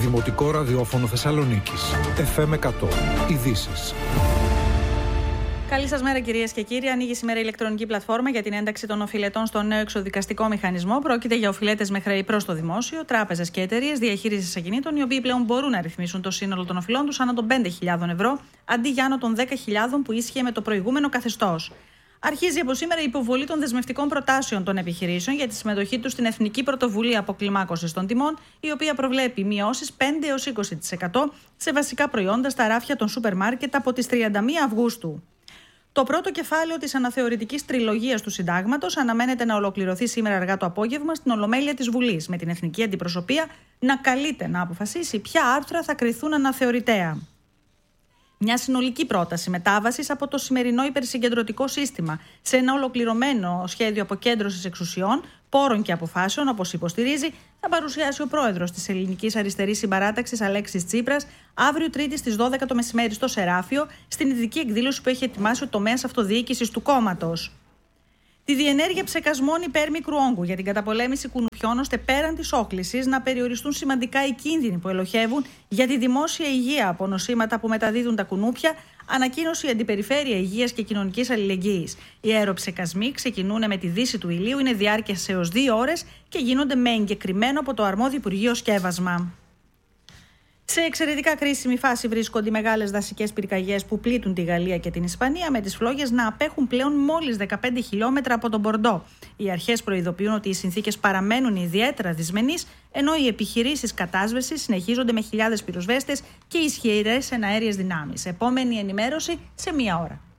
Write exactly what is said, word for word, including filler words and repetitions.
Δημοτικό ραδιόφωνο Θεσσαλονίκης. εφ εμ εκατό. Ειδήσεις. Καλή σας μέρα, κυρίες και κύριοι. Ανοίγει σήμερα η ηλεκτρονική πλατφόρμα για την ένταξη των οφειλετών στο νέο εξοδικαστικό μηχανισμό. Πρόκειται για οφειλέτες με χρέη προς το δημόσιο, τράπεζες και εταιρείες διαχείρισης ακινήτων, οι οποίοι πλέον μπορούν να ρυθμίσουν το σύνολο των οφειλών τους άνω των πέντε χιλιάδες ευρώ, αντί για άνω των δέκα χιλιάδες που ίσχυε με το προηγούμενο καθεστώς. Αρχίζει από σήμερα η υποβολή των δεσμευτικών προτάσεων των επιχειρήσεων για τη συμμετοχή τους στην Εθνική Πρωτοβουλία Αποκλιμάκωσης των Τιμών, η οποία προβλέπει μειώσεις πέντε έως είκοσι τοις εκατό σε βασικά προϊόντα στα ράφια των σούπερ μάρκετ από τις τριάντα μία Αυγούστου. Το πρώτο κεφάλαιο της αναθεωρητικής τριλογίας του Συντάγματος αναμένεται να ολοκληρωθεί σήμερα αργά το απόγευμα στην Ολομέλεια της Βουλής, με την Εθνική Αντιπροσωπεία να καλείται να αποφασίσει ποια άρθρα θα κριθούν αναθεωρητέα. Μια συνολική πρόταση μετάβασης από το σημερινό υπερσυγκεντρωτικό σύστημα σε ένα ολοκληρωμένο σχέδιο αποκέντρωσης εξουσιών, πόρων και αποφάσεων, όπως υποστηρίζει, θα παρουσιάσει ο πρόεδρος της Ελληνικής Αριστερής Συμπαράταξης Αλέξης Τσίπρας αύριο Τρίτη στις δώδεκα το μεσημέρι στο Σεράφιο, στην ειδική εκδήλωση που έχει ετοιμάσει ο τομέας αυτοδιοίκησης του κόμματος. Τη διενέργεια ψεκασμών υπέρ μικρού όγκου για την καταπολέμηση κουνουπιών, ώστε πέραν της όχλησης να περιοριστούν σημαντικά οι κίνδυνοι που ελοχεύουν για τη δημόσια υγεία από νοσήματα που μεταδίδουν τα κουνούπια, ανακοίνωσε η Αντιπεριφέρεια Υγείας και Κοινωνικής Αλληλεγγύης. Οι αεροψεκασμοί ξεκινούν με τη δύση του ηλίου, είναι διάρκεια έως δύο ώρες και γίνονται με εγκεκριμένο από το αρμόδιο Υπουργείο σκεύασμα. Σε εξαιρετικά κρίσιμη φάση βρίσκονται οι μεγάλες δασικές πυρκαγιές που πλήττουν τη Γαλλία και την Ισπανία, με τις φλόγες να απέχουν πλέον μόλις δεκαπέντε χιλιόμετρα από τον Μπορντό. Οι αρχές προειδοποιούν ότι οι συνθήκες παραμένουν ιδιαίτερα δυσμενείς, ενώ οι επιχειρήσεις κατάσβεσης συνεχίζονται με χιλιάδες πυροσβέστες και ισχυρές εναέριες δυνάμεις. Επόμενη ενημέρωση σε μία ώρα.